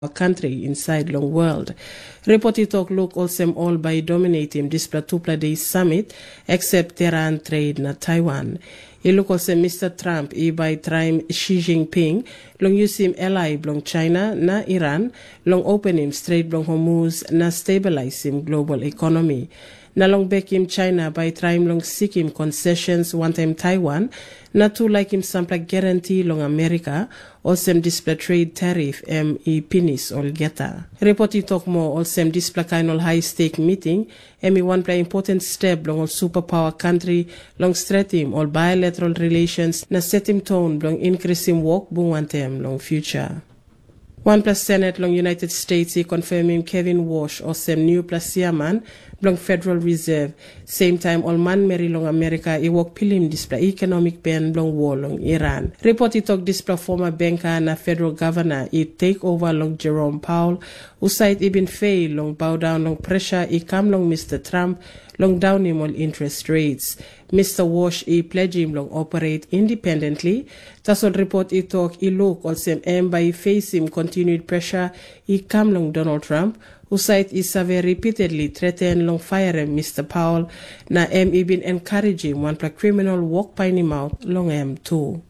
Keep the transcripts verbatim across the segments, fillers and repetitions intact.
country inside long world. Reporti talk look also all by dominating this Platupla Day summit except Tehran trade na Taiwan. I look also Mister Trump i by time Xi Jinping long use him ally blong China na Iran long open him straight blong Hormuz na stabilize him global economy. Na long back him China by time long seek him concessions one time Taiwan na to like him sample guarantee long America or some display trade tariff em e pinis ol geta. Reporti talk more or some display kind of high stake meeting em e one play important step long all superpower country long strengthen all bilateral relations na set him tone long increasing work bu one time long future. One plus Senate long United States he confirming Kevin Walsh or some new plus chairman long Federal Reserve. Same time all man Mary long America he work pilim display economic ban long war long Iran. Report he talk display former banker na federal governor he take over long Jerome Powell who side even fail long bow down long pressure he come long Mister Trump long down him all interest rates. Mister Walsh he pledge him long operate independently. That's all report he talk he look all same aim by face him continued pressure he come long Donald Trump who side is survey repeatedly threaten long fire him Mister Powell na em he been encouraging one play criminal walk by him out long em too.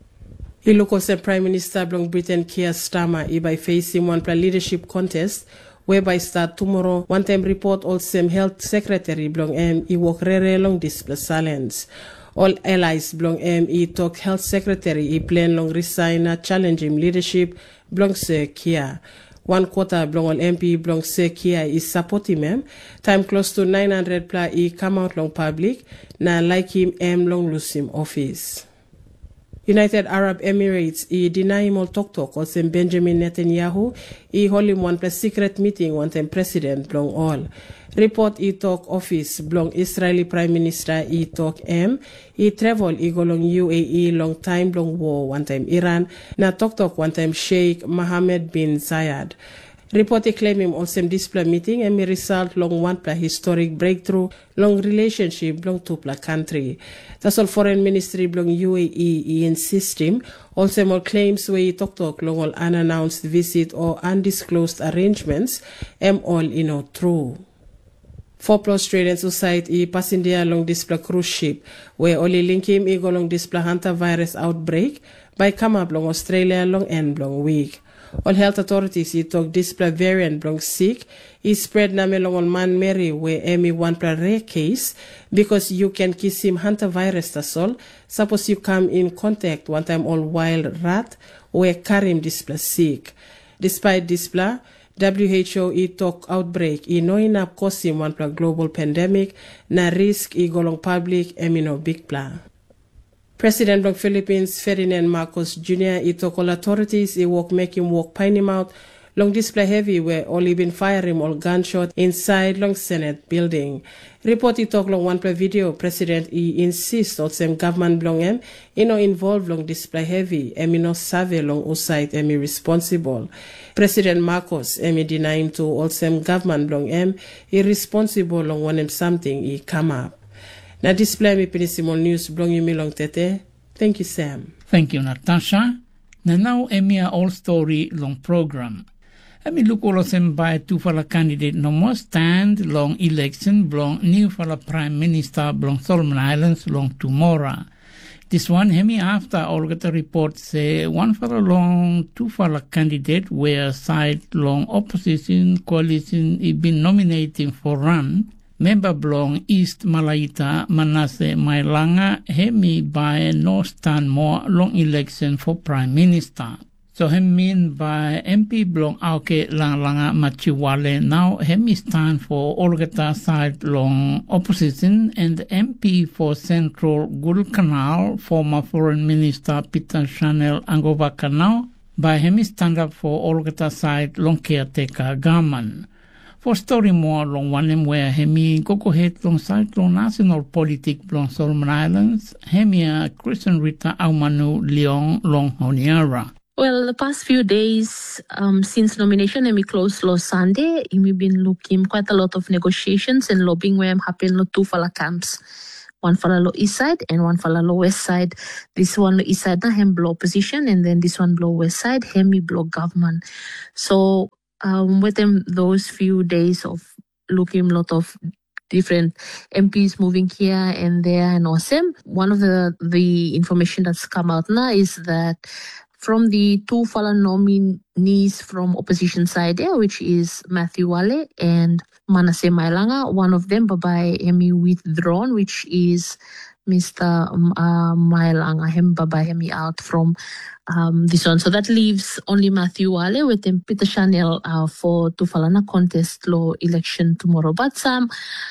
He look also Prime Minister long Britain Keir Starmer he by facing one play leadership contest whereby start tomorrow. One time report also health secretary blong em he walk rere long display silence. All allies blong em he talk health secretary he plan long resign challenge him leadership blong Sir Keir. One quarter blong all M P blong Sir Keir is supporting him. Time close to nine hundred plus he come out long public na like him em long lose him office. United Arab Emirates he deny him all talk talk also Benjamin Netanyahu he hold him one plus secret meeting one time president blong all. Report he talk office blong Israeli Prime Minister he talk em he travel he go long U A E long time blong war one time Iran na talk talk one time Sheikh Mohammed bin Zayed. Report he claim him also display meeting and may result long one pla historic breakthrough long relationship belong to pla country. That's all foreign ministry belong U A E he insist him also more claims where he talk talk long all unannounced visit or undisclosed arrangements am all you know true. Four plus Australian society passing there along display cruise ship where only link him he go along display hunter virus outbreak by come up long Australia long end long week. All health authorities he talk display variant blong sick he spread na melong on man Mary where Amy one per rare case because you can kiss him hunter virus that's all. Suppose you come in contact one time all wild rat where carry him display sick. Despite display W H O he talk outbreak he no enough cause him one per global pandemic na risk he go long public Amy no big plan. President of Philippines Ferdinand Marcos Junior he talk all authorities he work make him walk pine him out long display heavy where only been fire him all gunshot inside long Senate building. Report he talk long one play video president he insist on same government belong him he no involved long display heavy and no survey long outside and responsible. President Marcos emi deny him to all same government belong him he responsible long one him something he come up. Na display me Penissimol News belong you me long tete. Thank you Sam. Thank you Natasha. Na now emia all story long program. Emi look all of them by two fala candidate no more stand long election belong new fala Prime Minister belong Solomon Islands long tomorrow. This one hemi after all get the report say one fala long two fala candidate where side long opposition coalition he been nominating for run. Member belong East Malaita Manasseh Mailanga hemi by no stand more long election for Prime Minister. So hem mean by M P belong Auke Langlanga Machiwale now hemi stand for Olgata side long opposition and M P for Central Guadalcanal former Foreign Minister Peter Chanel Angovaka now by hemi stand up for Olgata side long caretaker government. For story more long one where hemi go head long side long national politic long Solomon Islands hemia Christian Rita Aumanu Leong long Honiara. Well, the past few days um, since nomination, Emi closed last Sunday, Emi been looking quite a lot of negotiations and lobbying where I'm happy not two fala camps. one falalo east side and one falalo west side. This one east side na hem blow opposition, and then this one blow west side, hemi blow government. So um, within those few days of looking lot of different M Ps moving here and there and awesome, one of the the information that's come out now is that from the two fallen nominees from opposition side there, which is Matthew Wale and Manasseh Mailanga, one of them babai hemi withdrawn, which is Mister Uh, Mailanga, him babai hemi out from um, this one. So that leaves only Matthew Wale with him Peter Chanel uh, for Tufalana contest law election tomorrow. But Sam,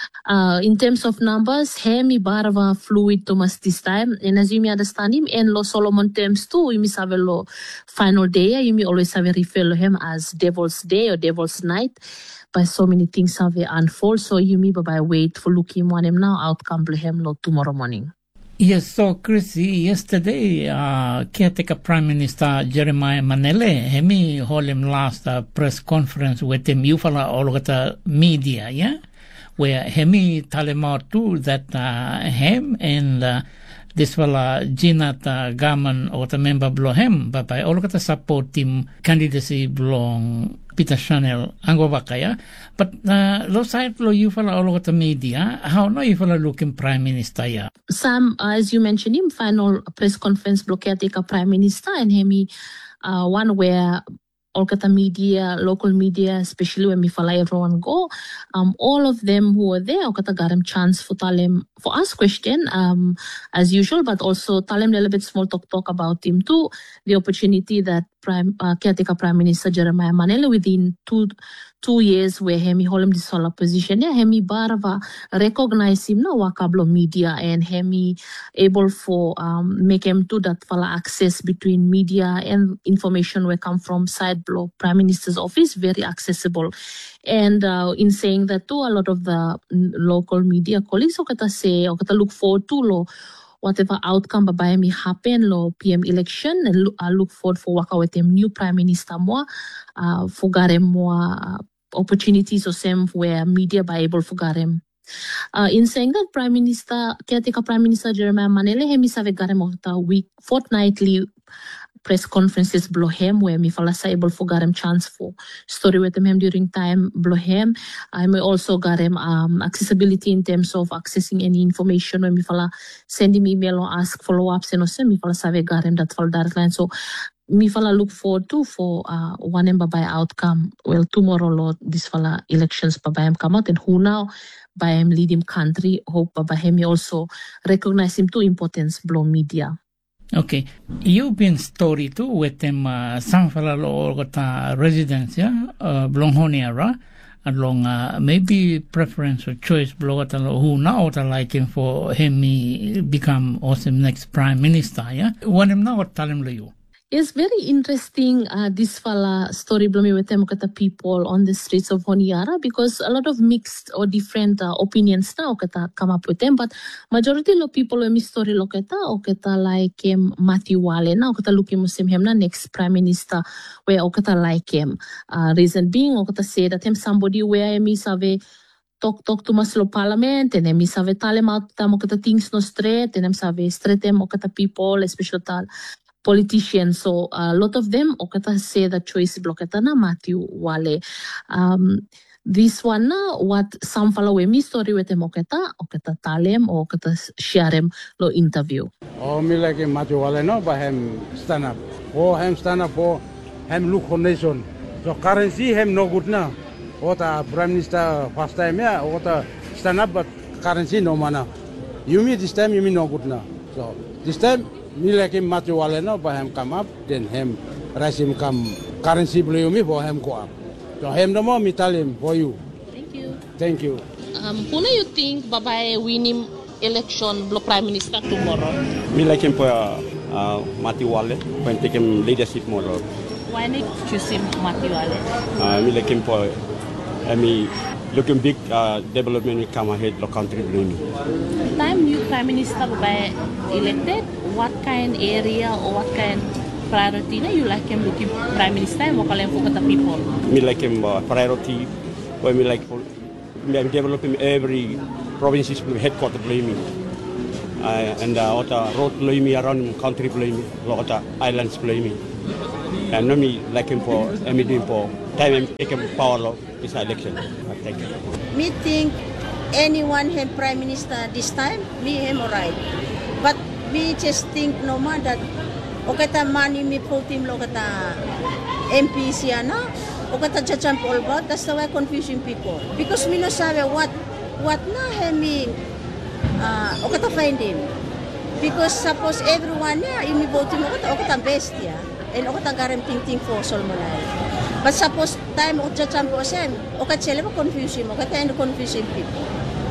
uh, in terms of numbers, hemi barva fluid Thomas this time, and as you may understand him, and Lo Solomon terms too, you may have a lo final day, you may always have a refer him as Devil's Day or Devil's Night. By so many things have unfold, so you may by wait for looking one him now outcome him lo tomorrow morning. Yes, so Chrissy, yesterday, uh, caretaker Prime Minister Jeremiah Manele, hemi hold him last uh, press conference with him, you follow all of the media, yeah? Where hemi tell him out too that uh, him and uh, this fella Jinat uh, Gaman or the member below him, but by all of the support team candidacy belong Peter Chanel Angobakaya. But uh, lo side lo you follow all of the media, how no you follow looking Prime Minister ya? Sam, uh, as you mentioned him, final press conference blockade a Prime Minister and hemi uh, one where all kata media, local media, especially when we follow everyone go, um, all of them who were there, all kata got them chance for talem for us question, um, as usual, but also talem a little bit small talk talk about him too, the opportunity that Prime uh, caretaker Prime Minister Jeremiah Manele within two two years where hemi hold him this whole position, yeah, hemi barva recognize him na wakablo media and hemi able for um make him to that fala access between media and information where come from side block Prime Minister's office very accessible. And uh, in saying that too, a lot of the local media colleagues o kata say o kata look forward to lo whatever outcome by me happen lo P M election, and look, I look forward for waka with him new Prime Minister more uh, for garem more uh, opportunities or same where media by able for garem. Uh, in saying that, Prime Minister, caretaker Prime Minister Jeremiah Manele, hemi save garem of the week fortnightly press conferences below him where me falasa able for garem chance for story with him during time below him. I may also garem um accessibility in terms of accessing any information when me fala send him email or ask follow-ups and also me fala save garem that fall direct line. So me fala look forward to for uh one and by outcome. Well tomorrow Lord this fala elections by him come out and who now by him lead him country hope by him also recognize him to importance below media. Okay, you've been story too with them uh, some fella lo got residents, yeah, uh, belong honiera, along uh, maybe preference or choice below who now are liking for him he become awesome next Prime Minister, yeah. When him now tell him you. It's very interesting, uh, this fella story blooming with them kata people on the streets of Honiara because a lot of mixed or different uh, opinions now kata come up with them, but majority of people when me story lo kata o kata like him Matthew Wale now kata looking muslim him na next Prime Minister where o kata like him. Uh, reason being o kata say that him somebody where me save talk talk to maslo parliament and then me save talem out tamo kata things no straight and them save straight them o kata people especially tal politicians. So a lot of them okata say the choice blocketa na Matthew Wale. Um, this one na what some follow me story with them okata okata talem or okata share him lo interview. Oh, me like Matthew Wale no, but him stand up. Oh, him stand up for him look for nation. So currency him no good now. What a Prime Minister first time yeah, what a stand up but currency no mana. You mean this time you mean no good now. So this time me like him Matthew Wale no, but him come up, then him rise him come currency blue me for him go up. So him no more me tell him for you. Thank you. Thank you. Um, who do you think Babae win him election block Prime Minister tomorrow? Me like him for uh, uh, Matthew Wale when take him leadership model. Why not choose him Matthew Wale? Uh, me like him for I mean looking big uh, development will come ahead the country blue. Time new Prime Minister by elected, what kind area or what kind priority na you like him looking Prime Minister and what kind for the people? Me like him uh, priority when me like me I'm developing every provinces headquarters blue me. Uh, and uh, other road play me around country play me, other islands play me. And no me like him for me doing for time and take him power law this election. Thank you. Me think anyone have prime minister this time, me him alright. But me just think no man that okay ta money me put him lo kata M P siya na o kata jump all about. That's the way confusing people. Because me no sabe what what na he me uh, o kata find him. Because suppose everyone yeah, you me vote him o kata o kata best ya. And o kata garam ting ting for Solmonai. But suppose time o jump o sem o kata sila mo confusing mo kata and confusing people.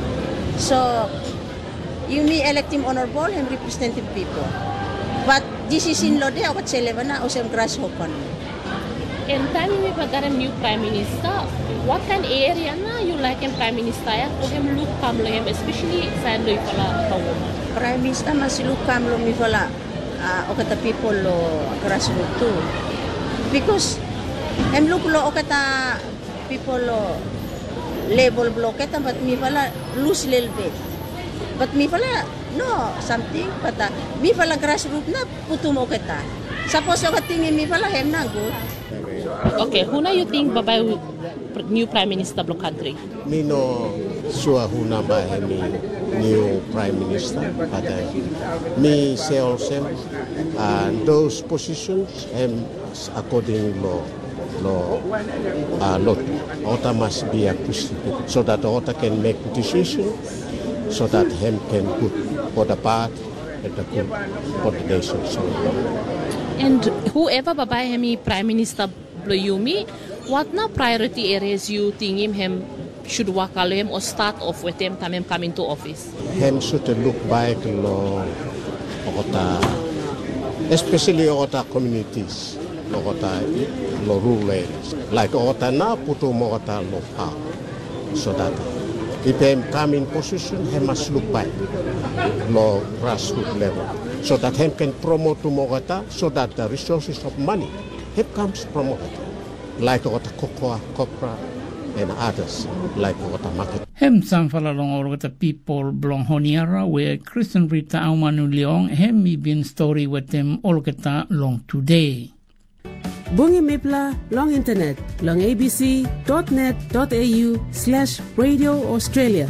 So you me elect him honorable and representative people. But this is in law there o kata sila na o sem grasshopper. In time we got a new prime minister. What kind of area na you like him prime minister ya? For him look come him, especially sa loy pala woman. Prime minister masih look come lo mi pala. Uh, o kata people lo grassroots too. Because em look lo o kata people lo level block kata but mi pala lose little bit. But mi pala no something but uh, mi pala grassroots na puto mo kata. Suppose o katingin mi pala hem na good. Okay, who na you think babay new prime minister block country? Me no sure who na ba me new prime minister, but uh, me say also uh, those positions um, according law law uh, law Ota must be appreciated so that Ota can make decision so that him can good for the part and the good for the nation. So, and whoever babay hemi prime minister Yumi, what na priority areas you think him, him should work him or start off with him time him come into office? Him should look back lo ota, especially ota communities, lo ota lo rural areas. Like ota na puto mo ota lo power, so that if him come in position, he must look back lo grassroots level, so that him can promote to Mogata, so that the resources of money it comes from like what cocoa, copra, and others like what market. Hem samfala long or the people belong Honiara where Christian Rita Aumanu Leong hem mi bin story with them olgeta long today. Bungi Mipla long internet long abc dot net dot a u slash radio Australia.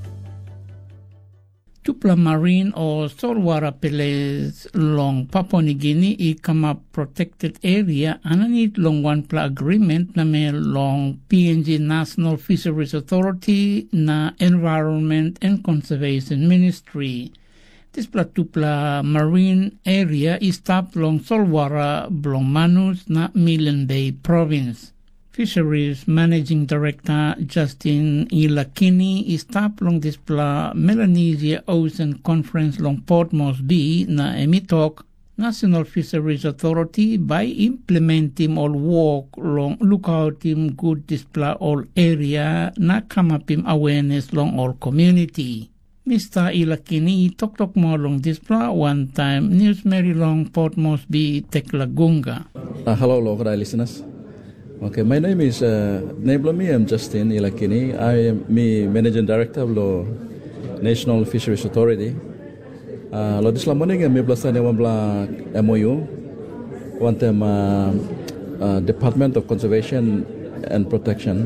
Tupla Marine or Solwara Peles long Papua New Guinea I kama protected area ananit long one pla agreement na may long P N G National Fisheries Authority na Environment and Conservation Ministry. This pla tupla Marine area is tap long Solwara Blong Manus na Milne Bay Province. Fisheries Managing Director Justin Ilakini is tap long this pla Melanesia Ocean Conference long Port Moresby na emitok National Fisheries Authority by implementing all work long lookout him good display all area na kamapim awareness long all community. Mister Ilakini tok tok mo long display one time News Mary long Port Moresby Teklagunga. Uh, hello local listeners. Okay, my name is uh, me. I'm Justin Ilakini. I am me Managing Director of the National Fisheries Authority. Uh, lo this morning I'm belasan yang bela M O U, one time uh, uh, Department of Conservation and Protection,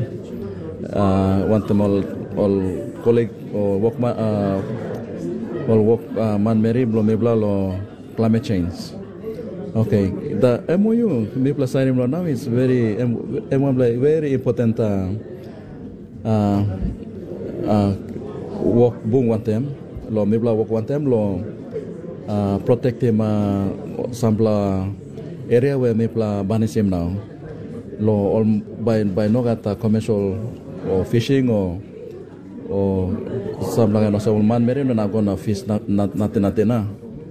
uh, one time all all colleague or work uh, all work uh, man Mary belum bela lo climate change. Okay, the M O U me plus signing now is very very important uh, uh, uh, work boom one time lo me bla work one time lo uh, protect him uh, sampla area where me bla banisim now lo all by by no gata commercial or fishing or or sampla no sa man meron na gonna fish na natin natin na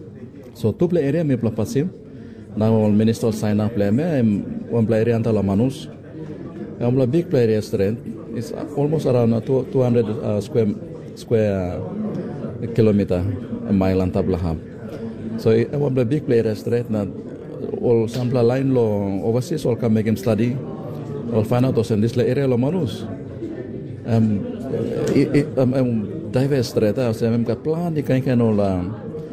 so to play area me bla pasim. Now all minister sign up play me one player area antala manus. Am la big player area strength is almost around two hundred uh, square square uh, kilometer a mile antabla. So one la big player area strength na all sampla line lo overseas all can make him study. All find out those in this area lo manus. Um, it, it, um, um, diverse straight. So I'm got plan di kain kain all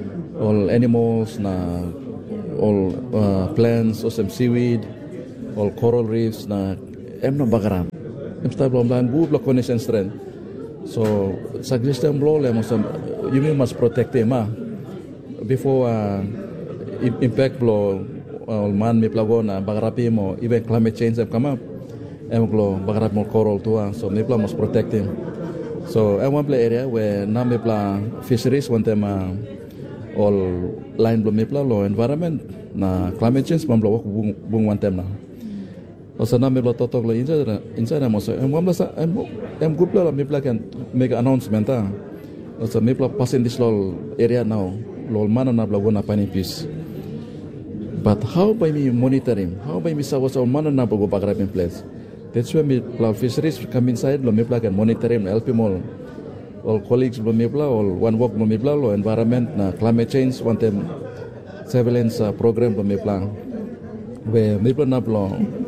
all animals, na all uh, plants, or some seaweed, all coral reefs, na em na bagaram. Em sta blom lan bu blok connection strength. So suggestion blow le must you must protect them ah before uh, impact blow all man mi plagona bagarapi mo even climate change have come up. Em glo bagarap mo coral tua, so mi pla must protect them. So I want play area where na mi pla fisheries want them uh, all line blow mi pla lo environment na climate change mam blow bung bung want them na. Also na mi pla totok lo inside inside mo so em wam sa em em group la mi pla can make announcement ah. Also mi pla pass in this lol area now lol mana na pla gona pani peace. But how by me monitoring? How by me sa was all mana na pag bagarap in place? That's why me pla fisheries come inside lo me pla can monitor him help him all all colleagues lo me pla all one work lo me pla lo environment na climate change want them surveillance uh, program lo me pla where me pla na pla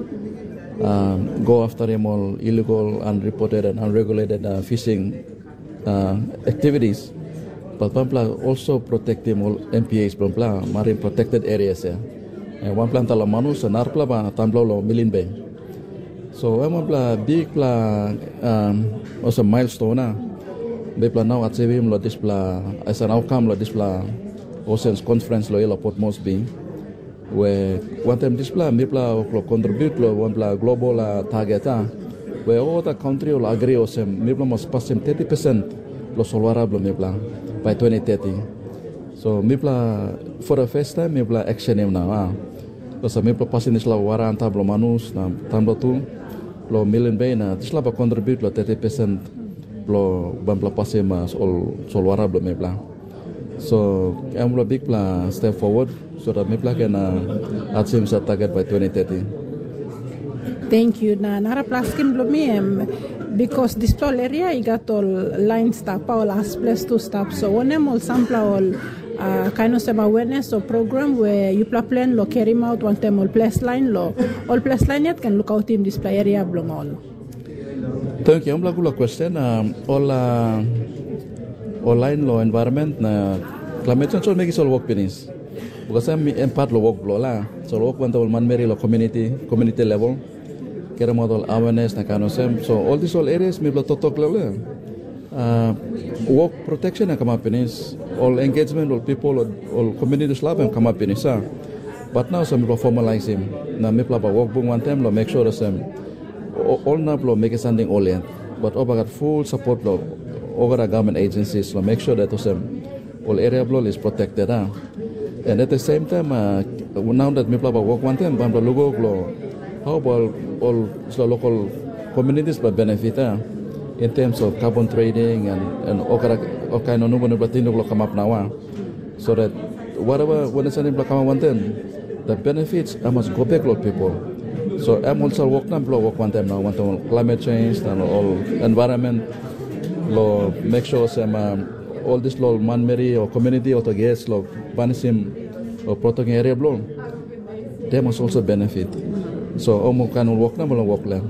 um, go after him all illegal unreported and unregulated uh, fishing uh, activities, but pla also protect him all M P As pla marine protected areas ya and one plant la manus nar pla ba tamblo lo milin bay. So I'm a big pla um also milestone na. Be pla now achieving lo display as an outcome lo display Oceans Conference lo ilo Port Moresby where one time display me pla lo contribute lo one pla global uh, target ah where all the country will agree osem me pla must pass thirty percent lo solwara lo me pla by twenty thirty. So me pla for the first time me pla action him now ah. So me pla passing this la wara anta blo manus na tamblo tu lo million bay na tisla pa contribute lo thirty percent lo bambla passe mas all solwara blo me pla. So I'm lo big pla step forward so that me pla can uh, achieve sa target by twenty thirty. Thank you na nara plaskin blo me because this whole area I got all line stop all last place to stop so one them all sample all uh, kind of some awareness or program where you pla plan lo carry out one time all place line lo all place line yet can look out in this play area belong all. Thank you. I'm like a question um, all uh, all line lo environment na climate change so make it all work finish because I'm in part lo work blo la so work one all man meri lo community community level kera model awareness na kind of sem so all these all areas me blo totok level uh, work protection na kama finish all engagement, all people, all, all communities lab and come up in isa. But now some people formalize him. Na me plaba work bung one time lo make sure some all na lo make something all in. But over got full support lo over the government agencies lo make sure that some all area blo is protected ah. And at the same time uh, now that me plaba work one time bam lo lo how about all all local communities but benefit ah. In terms of carbon trading and and all kind of nubo nubo tino come up now, so that whatever when it's an come one time, the benefits I must go back to people. So I'm also work now work one time now one time climate change and all environment law make sure some um, all this law man meri or community or to guess law banisim or protecting area blow. They must also benefit. So omo can work now work lang.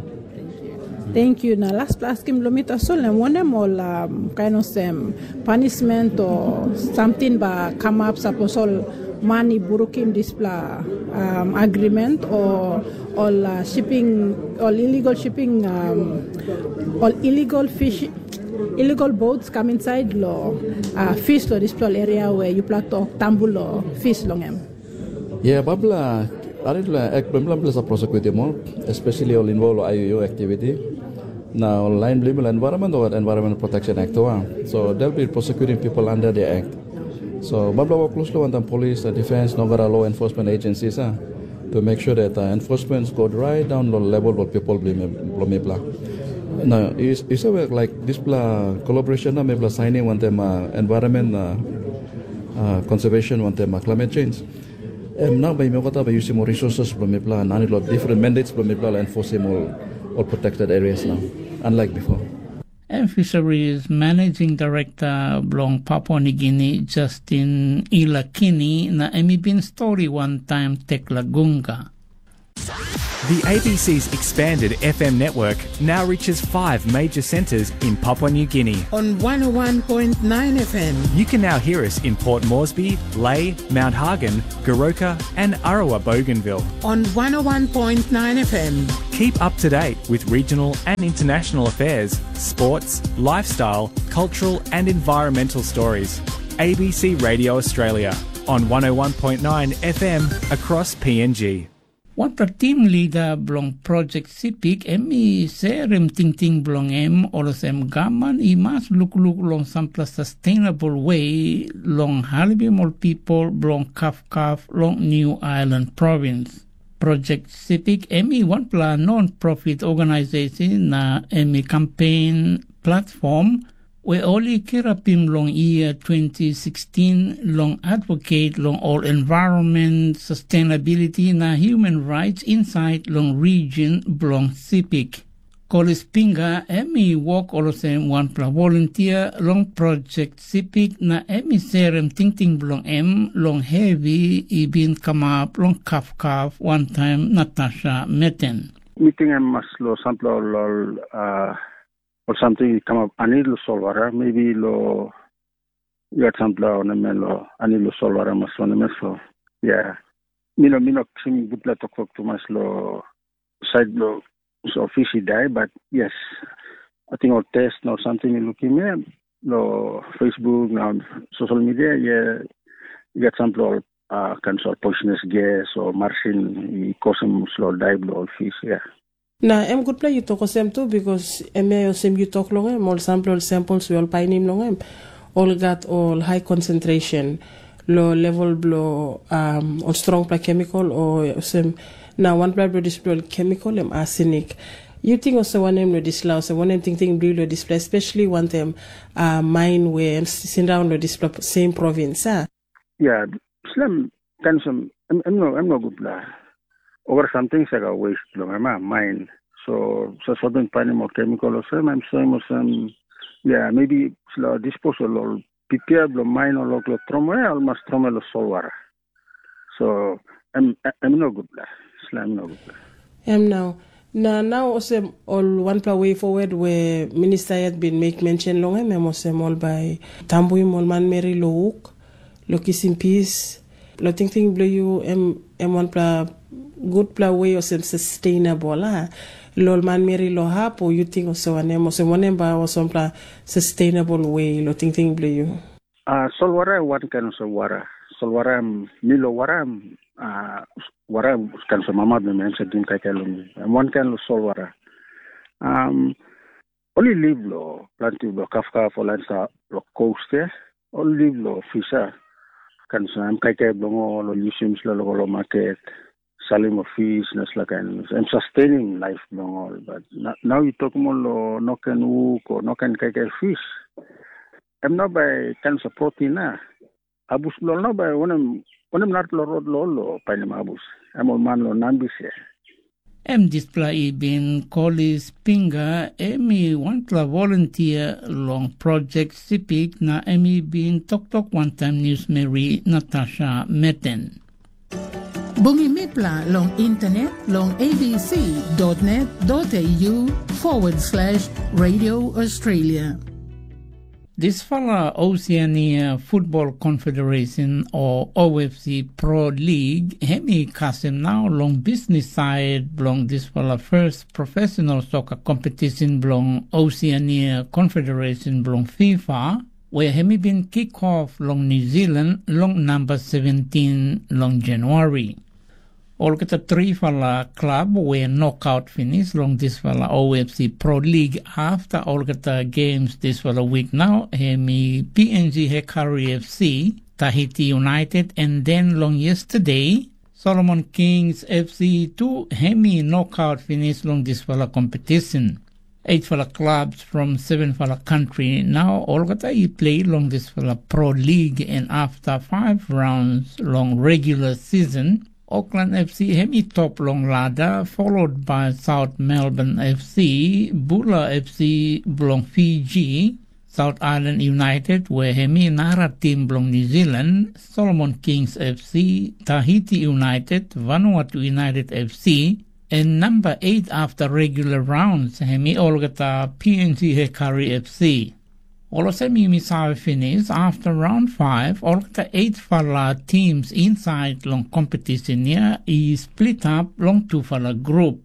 Thank you. Na last plaskim lomita so le one more um, kind of some punishment or something ba come up suppose all money burukim display um, agreement or all uh, shipping all illegal shipping um, all illegal fish illegal boats come inside lo uh, fish lo display area where you plato tambul lo fish longem. Yeah, babla aritla ek bamla plus prosecute mo especially all involved I U U activity. Now, Line Blue Environment or Environment Protection Act. So they'll be prosecuting people under the act. So babla work closely with the police, the defense, Nogara law enforcement agencies uh, to make sure that uh, enforcement go right down the level what people blame. Now, is is like this collaboration? Maybe signing one them uh, environment uh, uh, conservation, one them uh, climate change. Um, now, by me, what about using more resources? Maybe nani lot different mandates. Maybe enforcing all all protected areas now, unlike before. And Fisheries Managing Director Blong Papua New Guinea Justin Ilakini na emibin story one time Teklagunga. The A B C's expanded F M network now reaches five major centres in Papua New Guinea. On one oh one point nine F M. You can now hear us in Port Moresby, Lae, Mount Hagen, Goroka and Arawa Bougainville. On one oh one point nine F M. Keep up to date with regional and international affairs, sports, lifestyle, cultural and environmental stories. A B C Radio Australia on one oh one point nine F M across P N G. What the team leader belong Project Sipik emi serem ting ting belong em olosem gaman I mas look look long some plus sustainable way long halibi more people belong Kaf Kaf long New Ireland province. Project Sipik emi one pla non-profit organization na emi campaign platform we only kirapim long year twenty sixteen long advocate long all environment sustainability na human rights inside long region belong Sipik. Kolis Pinga emi work olosem one pla volunteer long Project Sipik na emi serem ting ting belong em long heavy ibin come up long Kaf Kaf one time Natasha Meten. Meeting em maslo samplo lol uh or something come up anilo solvara maybe lo you some lo namelo anilo solvara maso nameso yeah mino mino sim butla tok tok to maslo side lo so fishy die but yes I think or test or something looking at lo Facebook now social media yeah you get some lo uh can sort poisonous gas or marine cosum slow die lo fish yeah. Na em good play you talk sem too because em yo sem you talk long em all sample samples we all painim long em all got all high concentration low level blow um or strong play chemical or sem now one blood display chemical em arsenic. You think also one em no display so one em think think blue display especially one them uh mine where sitting down the display same province ah. Yeah, slim can some I'm no I'm no good play. Over something like a waste long I'm mine. So so certain more chemical or some I'm saying or some yeah, maybe slow disposal or prepare the mine or local trauma almost trauma lo solvara. So I'm I'm no good lah. I'm no good. I'm now now now also all one way forward where minister had been make mention long I'm also all by Tambui Molman Mary Louk, Lokisim Peace, lo think think blue you em em one pla good pla way or some sustainable ah lol man meri lo hapo you think also one mo se one ba or some pla sustainable way lo think think blue you ah solwara one kan so wara solwara milo wara ah wara kan so mama me men se dim ka kelum one kan lo solwara um only live lo planti lo kafka for lansa lo coast only live lo fisha kan so am ka ke bongo lo yusims lo lo market selling of fish, like and sustaining life long all. But now you talk more no can hook or no can kake fish. I'm not by kinds of protein na. Abus lo no by one am one am not lo road lo panem abus. I'm all man lo nambis here. Em display bin Kolis Pinga emi want la volunteer long Project Sipik na emi bin tok tok one time news Mary Natasha Meten. Bungi Mipla long internet long abc.net.au forward slash Radio Australia. This fella Oceania Football Confederation or O F C Pro League hemi kasim now long business side belong this fella first professional soccer competition belong Oceania Confederation belong FIFA where hemi been kick off long New Zealand long number seventeen long January. All get a three fella club where knockout finish long this fella O F C Pro League after all get the games this fella week now hemi P N G Hekari F C, Tahiti United and then long yesterday Solomon Kings F C two hemi knockout finish long this fella competition. Eight fella clubs from seven fella country now all get a play long this fella Pro League and after five rounds long regular season Auckland F C hemi top long ladder followed by South Melbourne F C, Bula F C belong Fiji, South Island United where hemi Nara team belong New Zealand, Solomon Kings F C, Tahiti United, Vanuatu United F C, And number eight after regular rounds, hemi olgata P N G Hekari F C. Also, Mimi Sawe finish after round five, olgata eight fala teams inside long competition here is split up long two fala group.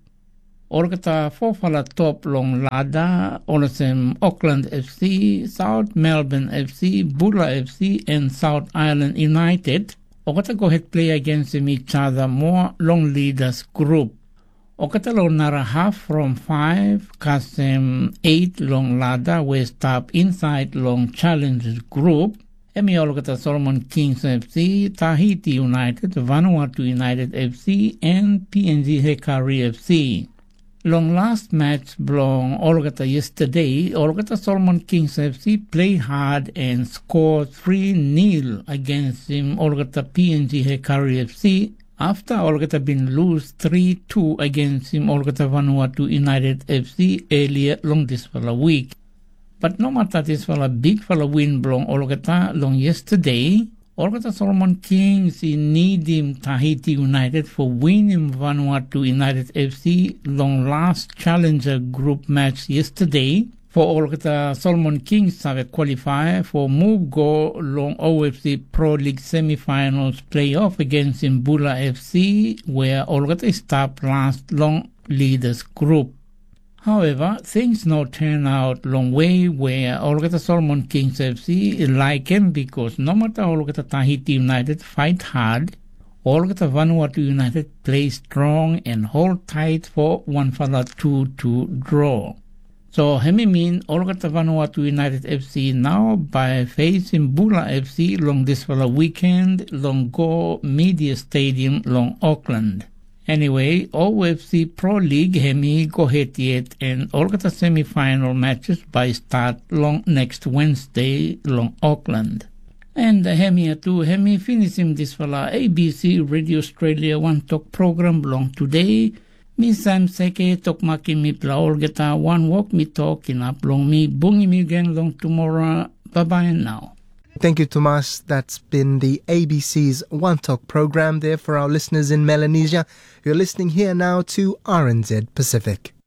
Olgata four fala top long ladder, also Auckland F C, South Melbourne F C, Bulla F C, and South Island United. Olgata go ahead play against them each other more long leaders group. Okata long nara half from five, kasem eight long ladder, west up inside long challengers group. Emi olgata Solomon Kings F C, Tahiti United, Vanuatu United F C, and P N G Hekari F C. Long last match belong olgata yesterday, olgata Solomon Kings F C play hard and scored three nil against him olgata P N G Hekari F C. After Olgata been lose three two against him Olgata Vanuatu United F C earlier long this fella week. But no matter this fella big fella win belong Olgata long yesterday, Olgata Solomon Kings need him Tahiti United for winning Vanuatu United F C long last challenger group match yesterday. For Olgata Solomon Kings have qualify for move go long O F C Pro League semi-finals playoff against Bulla F C, where Olgata stopped last long leaders group. However, things not turn out long way where Olgata Solomon Kings F C like him because no matter Olgata Tahiti United fight hard, Olgata Vanuatu United play strong and hold tight for one fala two to draw. So, hemi mean Olgata Vanuatu United F C now by facing Bulla F C long this fella weekend, long go Media Stadium, long Auckland. Anyway, O F C Pro League hemi go ahead yet and Olgata semi-final matches by start long next Wednesday, long Auckland. And the hemi atu hemi finishing this fella A B C Radio Australia One Talk program long today. Mi Sam Seke Tokmaki mi pla Olgata One Walk mi talking up long mi bungi mi again long tomorrow. Bye bye now. Thank you, Tomas. That's been the A B C's One Talk program there for our listeners in Melanesia. You're listening here now to R N Z Pacific.